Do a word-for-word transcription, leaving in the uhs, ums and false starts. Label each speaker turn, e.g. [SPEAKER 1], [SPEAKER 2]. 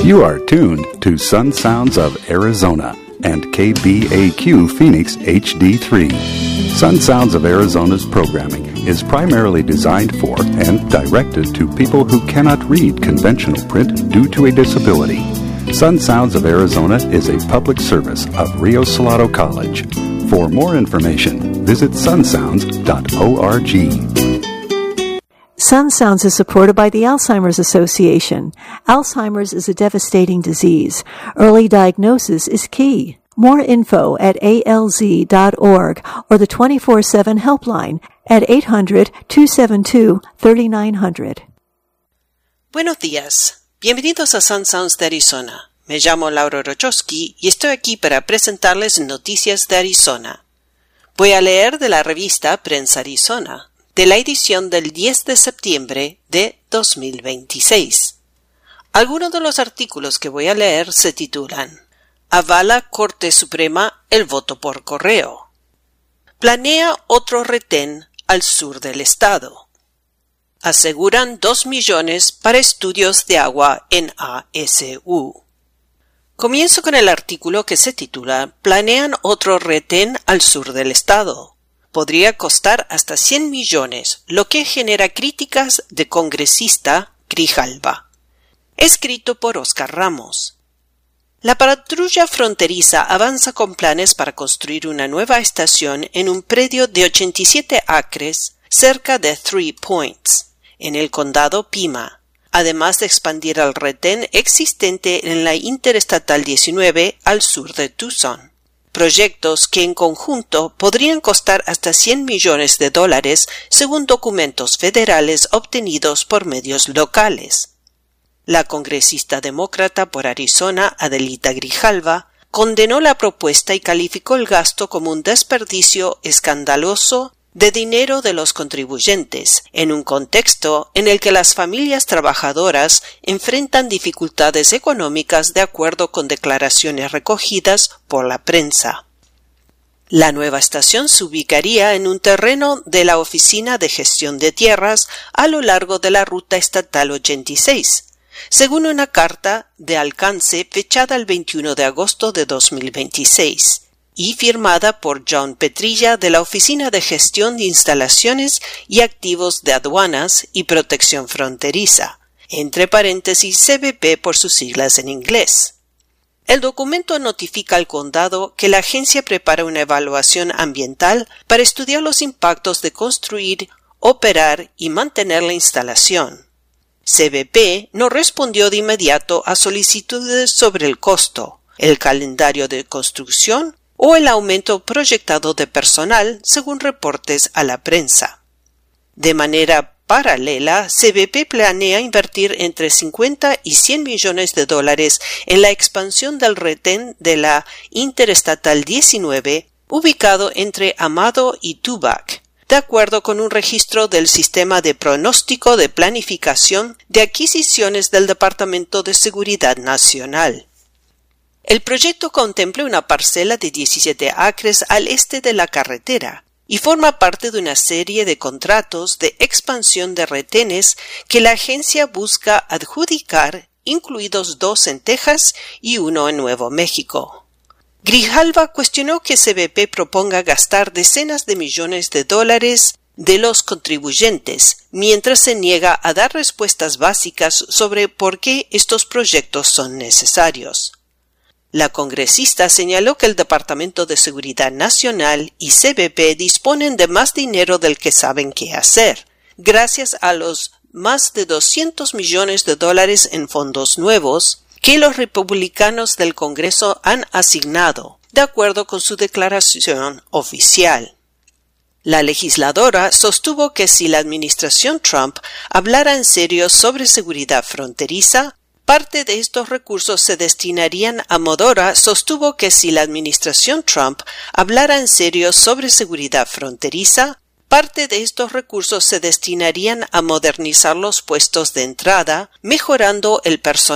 [SPEAKER 1] You are tuned to Sun Sounds of Arizona and K B A Q Phoenix H D three. Sun Sounds of Arizona's programming is primarily designed for and directed to people who cannot read conventional print due to a disability. Sun Sounds of Arizona is a public service of Rio Salado College. For more information, visit sun sounds dot org.
[SPEAKER 2] Sun Sounds is supported by the Alzheimer's Association. Alzheimer's is a devastating disease. Early diagnosis is key. More info at A L Z dot org or the twenty-four seven helpline at eight hundred, two seven two, three nine zero zero.
[SPEAKER 3] Buenos días. Bienvenidos a Sun Sounds de Arizona. Me llamo Laura Rochowski y estoy aquí para presentarles noticias de Arizona. Voy a leer de la revista Prensa Arizona, de la edición del diez de septiembre de dos mil veintiséis. Algunos de los artículos que voy a leer se titulan: Avala Corte Suprema el voto por correo. Planea otro retén al sur del estado. Aseguran dos millones para estudios de agua en A S U. Comienzo con el artículo que se titula Planean otro retén al sur del estado. Podría costar hasta cien millones, lo que genera críticas de congresista Grijalva. Escrito por Oscar Ramos. La patrulla fronteriza avanza con planes para construir una nueva estación en un predio de ochenta y siete acres cerca de Three Points, en el condado Pima, además de expandir el retén existente en la Interestatal diecinueve al sur de Tucson. Proyectos que en conjunto podrían costar hasta cien millones de dólares según documentos federales obtenidos por medios locales. La congresista demócrata por Arizona, Adelita Grijalva, condenó la propuesta y calificó el gasto como un desperdicio escandaloso de dinero de los contribuyentes, en un contexto en el que las familias trabajadoras enfrentan dificultades económicas de acuerdo con declaraciones recogidas por la prensa. La nueva estación se ubicaría en un terreno de la Oficina de Gestión de Tierras a lo largo de la Ruta Estatal ochenta y seis, según una carta de alcance fechada el veintiuno de agosto de dos mil veintiséis. Y firmada por John Petrilla de la Oficina de Gestión de Instalaciones y Activos de Aduanas y Protección Fronteriza, entre paréntesis C B P por sus siglas en inglés. El documento notifica al condado que la agencia prepara una evaluación ambiental para estudiar los impactos de construir, operar y mantener la instalación. C B P no respondió de inmediato a solicitudes sobre el costo, el calendario de construcción o el aumento proyectado de personal, según reportes a la prensa. De manera paralela, C B P planea invertir entre cincuenta y cien millones de dólares en la expansión del retén de la Interestatal diecinueve, ubicado entre Amado y Tubac, de acuerdo con un registro del Sistema de Pronóstico de Planificación de Adquisiciones del Departamento de Seguridad Nacional. El proyecto contempla una parcela de diecisiete acres al este de la carretera y forma parte de una serie de contratos de expansión de retenes que la agencia busca adjudicar, incluidos dos en Texas y uno en Nuevo México. Grijalva cuestionó que C B P proponga gastar decenas de millones de dólares de los contribuyentes, mientras se niega a dar respuestas básicas sobre por qué estos proyectos son necesarios. La congresista señaló que el Departamento de Seguridad Nacional y C B P disponen de más dinero del que saben qué hacer, gracias a los más de doscientos millones de dólares en fondos nuevos que los republicanos del Congreso han asignado, de acuerdo con su declaración oficial. La legisladora sostuvo que si la administración Trump hablara en serio sobre seguridad fronteriza, parte de estos recursos se destinarían a Modora sostuvo que si la administración Trump hablara en serio sobre seguridad fronteriza, parte de estos recursos se destinarían a modernizar los puestos de entrada, mejorando el personal